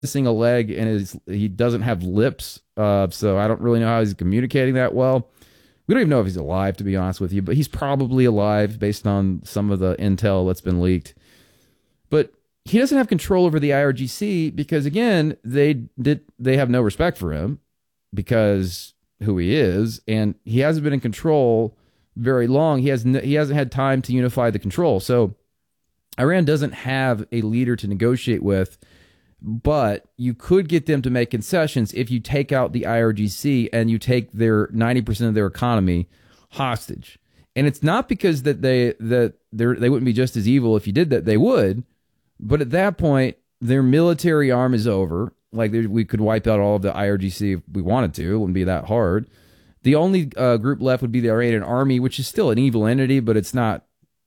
missing a leg and he doesn't have lips. So I don't really know how he's communicating that well. We don't even know if he's alive, to be honest with you, but he's probably alive based on some of the intel that's been leaked. But he doesn't have control over the IRGC because, again, they have no respect for him because who he is, and he hasn't been in control very long. He hasn't had time to unify the control. So Iran doesn't have a leader to negotiate with, but you could get them to make concessions if you take out the IRGC and you take their 90% of their economy hostage. And it's not because they wouldn't be just as evil if you did that. They would, but at that point, their military arm is over. Like we could wipe out all of the IRGC if we wanted to. It wouldn't be that hard. The only group left would be the Iranian army, which is still an evil entity, but it's not.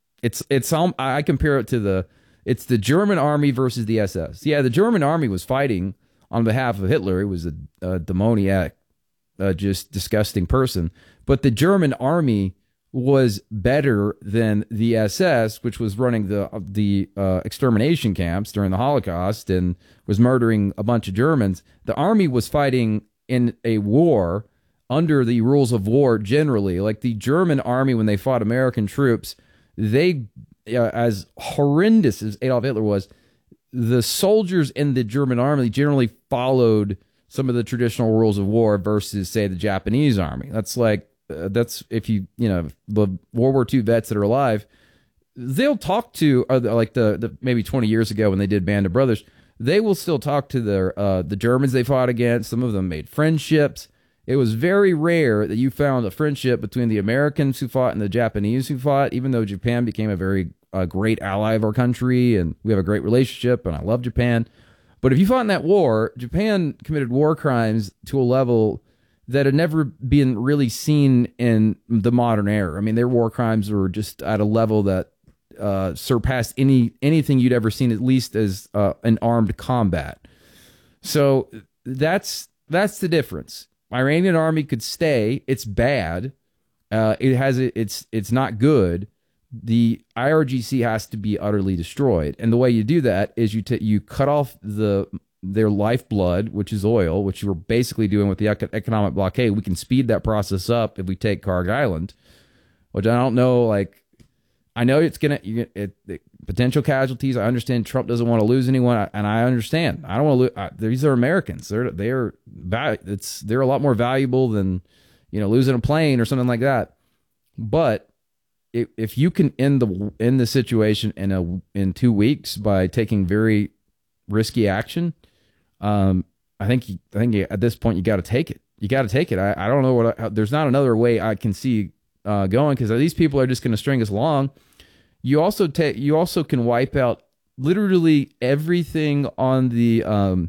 I compare it to it's the German army versus the SS. Yeah, the German army was fighting on behalf of Hitler. He was a demoniac, just disgusting person. But the German army was better than the SS, which was running the extermination camps during the Holocaust and was murdering a bunch of Germans. The army was fighting in a war under the rules of war generally. Like the German army, when they fought American troops, they, as horrendous as Adolf Hitler was, the soldiers in the German army generally followed some of the traditional rules of war versus, say, the Japanese army. That's like, that's if the World War II vets that are alive, they'll talk to, like the maybe 20 years ago when they did Band of Brothers, they will still talk to the Germans they fought against. Some of them made friendships. It was very rare that you found a friendship between the Americans who fought and the Japanese who fought, even though Japan became a very great ally of our country, and we have a great relationship, and I love Japan. But if you fought in that war, Japan committed war crimes to a level that had never been really seen in the modern era. I mean, their war crimes were just at a level that surpassed anything you'd ever seen, at least as an armed combat. So that's the difference. Iranian army could stay. It's bad. It's not good. The IRGC has to be utterly destroyed. And the way you do that is you cut off their lifeblood, which is oil, which you were basically doing with the economic blockade. We can speed that process up if we take Karg Island, which I don't know. Like, I know it's potential casualties. I understand Trump doesn't want to lose anyone, and I understand. I don't want to lose. These are Americans. They're a lot more valuable than losing a plane or something like that. But if you can end the situation in 2 weeks by taking very risky action, I think at this point you got to take it. You got to take it. I don't know there's not another way I can see going, because these people are just going to string us along. You also can wipe out literally everything on the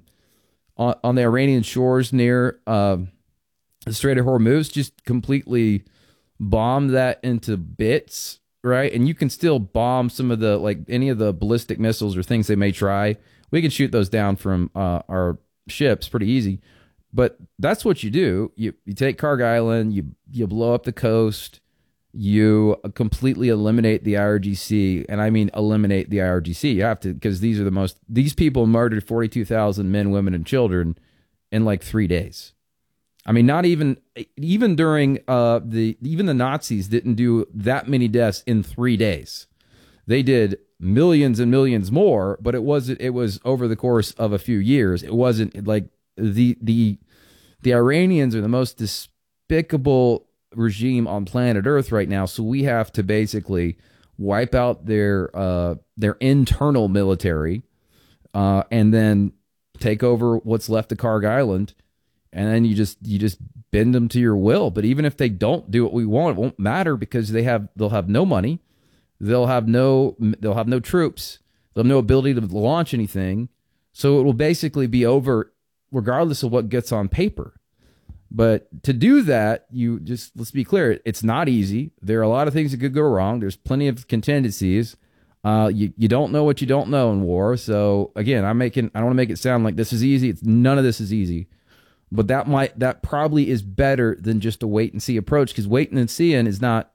Iranian shores near the Strait of Hormuz. Just completely bomb that into bits, right? And you can still bomb some of any of the ballistic missiles or things they may try. We can shoot those down from our ships pretty easy. But that's what you do. You take Karg Island, you blow up the coast, you completely eliminate the IRGC, and I mean eliminate the IRGC. You have to, because these people murdered 42,000 men, women, and children in like 3 days. I mean, not even during even the Nazis didn't do that many deaths in 3 days. They did millions and millions more, but it was over the course of a few years. It wasn't like the Iranians are the most despicable regime on planet Earth right now. So we have to basically wipe out their internal military, and then take over what's left of Karg Island, and then you just bend them to your will. But even if they don't do what we want, it won't matter, because they'll have no money, they'll have no troops, they'll have no ability to launch anything. So it will basically be over regardless of what gets on paper. But to do that, let's be clear, it's not easy. There are a lot of things that could go wrong. There's plenty of contingencies. You don't know what you don't know in war. So again, I don't want to make it sound like this is easy. None of this is easy. But that probably is better than just a wait and see approach, because waiting and seeing is not,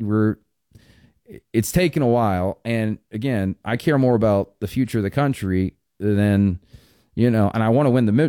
it's taken a while. And again, I care more about the future of the country than, And I want to win the